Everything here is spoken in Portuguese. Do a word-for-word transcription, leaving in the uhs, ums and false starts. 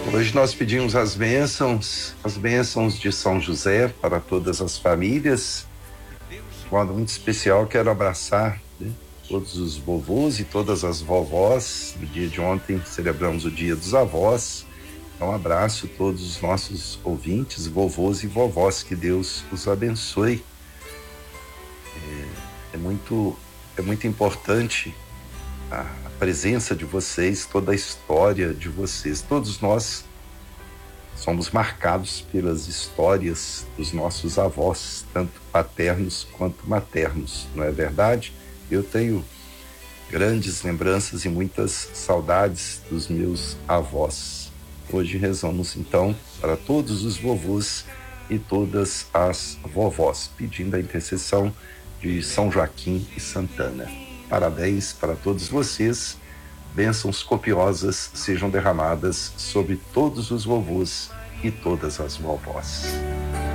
Hoje nós pedimos as bênçãos, as bênçãos de São José para todas as famílias. De modo muito especial, quero abraçar, né, todos os vovôs e todas as vovós. No dia de ontem celebramos o Dia dos Avós. Um abraço a todos os nossos ouvintes, vovôs e vovós, que Deus os abençoe. É, é muito, é muito importante a, a presença de vocês, toda a história de vocês. Todos nós somos marcados pelas histórias dos nossos avós, tanto paternos quanto maternos, não é verdade? Eu tenho grandes lembranças e muitas saudades dos meus avós. Hoje rezamos então para todos os vovôs e todas as vovós, pedindo a intercessão de São Joaquim e Santana. Parabéns para todos vocês. Bênçãos copiosas sejam derramadas sobre todos os vovôs e todas as vovós.